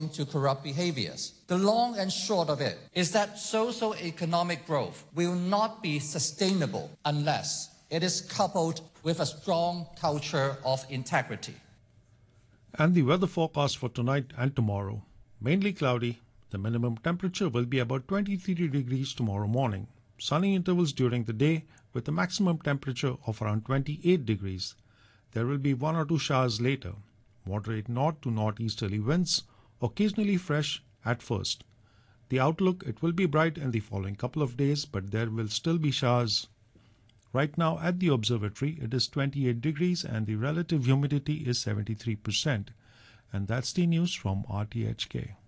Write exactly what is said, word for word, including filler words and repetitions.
to corrupt behaviors. The long and short of it is that socio-economic growth will not be sustainable unless it is coupled with a strong culture of integrity. And the weather forecast for tonight and tomorrow. Mainly cloudy. The minimum temperature will be about twenty-three degrees tomorrow morning. Sunny intervals during the day with a maximum temperature of around twenty-eight degrees. There will be one or two showers later. Moderate north to northeasterly winds, occasionally fresh at first. The outlook, it will be bright in the following couple of days, but there will still be showers. Right now at the observatory, it is twenty-eight degrees and the relative humidity is seventy-three percent. And that's the news from R T H K.